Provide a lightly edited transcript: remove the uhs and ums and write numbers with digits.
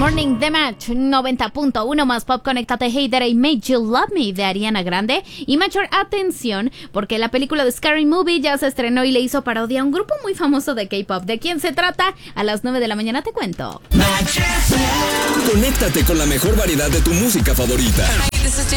Morning The Match 90.1 más pop. Conéctate, Hey That I Made You Love Me de Ariana Grande. Y Major, atención, porque la película de Scary Movie ya se estrenó y le hizo parodia a un grupo muy famoso de K-pop. ¿De quién se trata? A las 9 de la mañana te cuento. Conéctate con la mejor variedad de tu música favorita. This is